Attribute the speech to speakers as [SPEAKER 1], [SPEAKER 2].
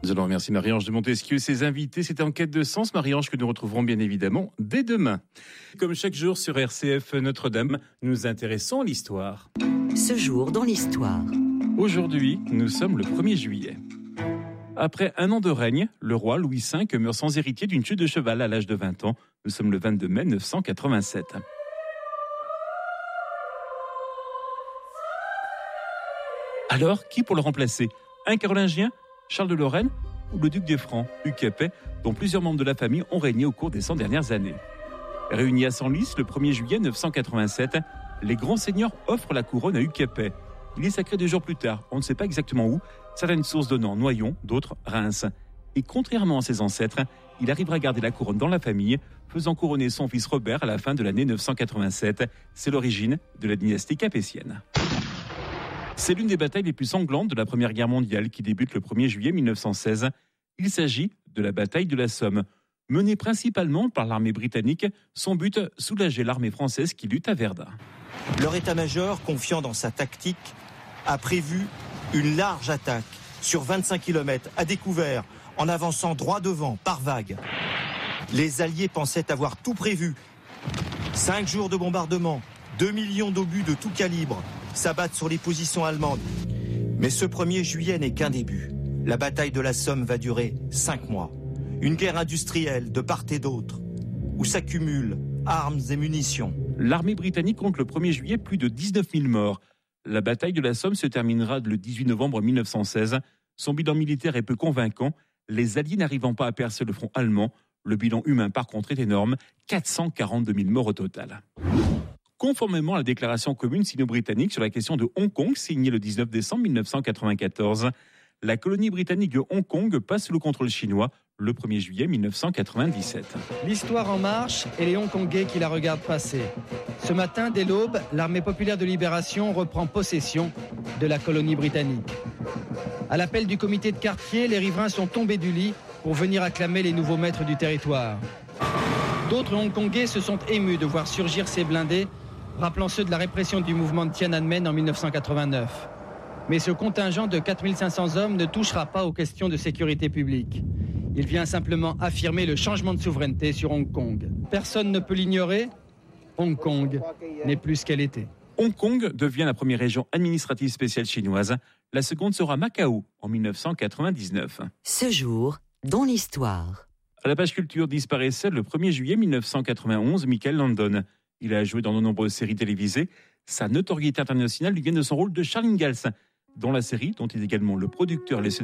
[SPEAKER 1] Nous allons remercier Marie-Ange de Montesquieu et ses invités. C'était En quête de sens, Marie-Ange, que nous retrouverons bien évidemment dès demain. Comme chaque jour sur RCF Notre-Dame, nous nous intéressons à l'histoire.
[SPEAKER 2] Ce jour dans l'histoire.
[SPEAKER 1] Aujourd'hui, nous sommes le 1er juillet. Après un an de règne, le roi Louis V meurt sans héritier d'une chute de cheval à l'âge de 20 ans. Nous sommes le 22 mai 987. Alors, qui pour le remplacer ? Un carolingien ? Charles de Lorraine ou le duc des Francs, Hugues Capet, dont plusieurs membres de la famille ont régné au cours des 100 dernières années. Réunis à Senlis le 1er juillet 987, les grands seigneurs offrent la couronne à Hugues Capet. Il est sacré 2 jours plus tard, on ne sait pas exactement où, certaines sources donnant Noyon, d'autres Reims. Et contrairement à ses ancêtres, il arrivera à garder la couronne dans la famille, faisant couronner son fils Robert à la fin de l'année 987. C'est l'origine de la dynastie capétienne. C'est l'une des batailles les plus sanglantes de la Première Guerre mondiale qui débute le 1er juillet 1916. Il s'agit de la bataille de la Somme. Menée principalement par l'armée britannique, son but, soulager l'armée française qui lutte à Verdun.
[SPEAKER 3] Leur état-major, confiant dans sa tactique, a prévu une large attaque sur 25 km à découvert, en avançant droit devant, par vague. Les Alliés pensaient avoir tout prévu. 5 jours de bombardement, 2 millions d'obus de tout calibre s'abattent sur les positions allemandes. Mais ce 1er juillet n'est qu'un début. La bataille de la Somme va durer 5 mois. Une guerre industrielle de part et d'autre, où s'accumulent armes et munitions.
[SPEAKER 1] L'armée britannique compte le 1er juillet plus de 19 000 morts. La bataille de la Somme se terminera le 18 novembre 1916. Son bilan militaire est peu convaincant. Les Alliés n'arrivant pas à percer le front allemand, le bilan humain par contre est énorme, 442 000 morts au total. Conformément à la déclaration commune sino-britannique sur la question de Hong Kong, signée le 19 décembre 1994, la colonie britannique de Hong Kong passe sous le contrôle chinois le 1er juillet 1997.
[SPEAKER 4] L'histoire en marche et les Hongkongais qui la regardent passer. Ce matin, dès l'aube, l'armée populaire de libération reprend possession de la colonie britannique. À l'appel du comité de quartier, les riverains sont tombés du lit pour venir acclamer les nouveaux maîtres du territoire. D'autres Hongkongais se sont émus de voir surgir ces blindés, rappelant ceux de la répression du mouvement de Tiananmen en 1989. Mais ce contingent de 4500 hommes ne touchera pas aux questions de sécurité publique. Il vient simplement affirmer le changement de souveraineté sur Hong Kong. Personne ne peut l'ignorer, Hong Kong n'est plus ce qu'elle était.
[SPEAKER 1] Hong Kong devient la première région administrative spéciale chinoise. La seconde sera Macao en 1999.
[SPEAKER 2] Ce jour dans l'histoire.
[SPEAKER 1] À la page culture disparaissait le 1er juillet 1991 Michael Landon. Il a joué dans de nombreuses séries télévisées. Sa notoriété internationale lui vient de son rôle de Charles Ingalls, dans la série dont il est également le producteur et le